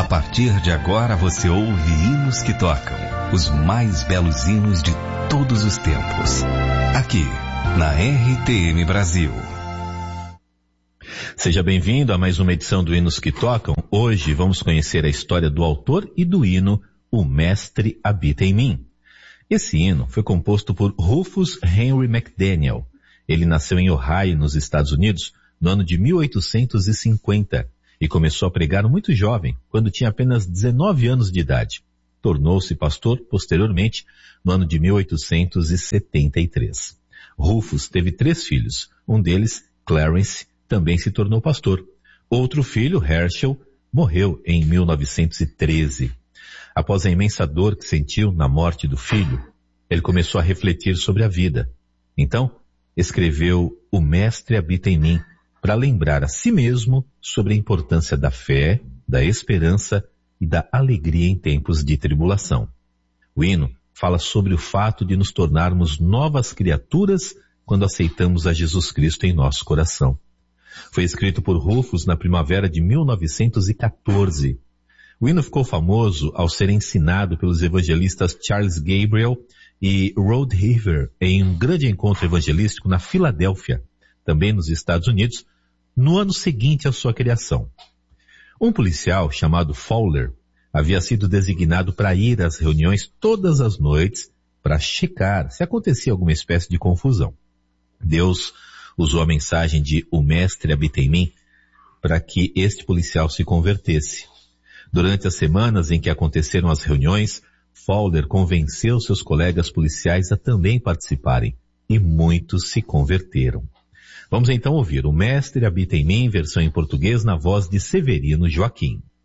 partir de agora você ouve hinos que tocam, os mais belos hinos de todos os tempos. Aqui, na RTM Brasil. Seja bem-vindo a mais uma edição do Hinos que Tocam. Hoje vamos conhecer a história do autor e do hino O Mestre Habita em Mim. Esse hino foi composto por Rufus Henry McDaniel. Ele nasceu em Ohio, nos Estados Unidos, no ano de 1850 e começou a pregar muito jovem, quando tinha apenas 19 anos de idade. Tornou-se pastor posteriormente, no ano de 1873. Rufus teve 3 filhos. Um deles, Clarence, também se tornou pastor. Outro filho, Herschel, morreu em 1913. Após a imensa dor que sentiu na morte do filho, ele começou a refletir sobre a vida. Então, escreveu O Mestre Habita em Mim, para lembrar a si mesmo sobre a importância da fé, da esperança e da alegria em tempos de tribulação. O hino fala sobre o fato de nos tornarmos novas criaturas quando aceitamos a Jesus Cristo em nosso coração. Foi escrito por Rufus na primavera de 1914. O hino ficou famoso ao ser ensinado pelos evangelistas Charles Gabriel e Rod Heaver em um grande encontro evangelístico na Filadélfia, também nos Estados Unidos, no ano seguinte à sua criação. Um policial chamado Fowler havia sido designado para ir às reuniões todas as noites para checar se acontecia alguma espécie de confusão. Deus usou a mensagem de O Mestre Habita em Mim para que este policial se convertesse. Durante as semanas em que aconteceram as reuniões, Fowler convenceu seus colegas policiais a também participarem, e muitos se converteram. Vamos então ouvir O Mestre Habita em Mim, versão em português, na voz de Severino Joaquim.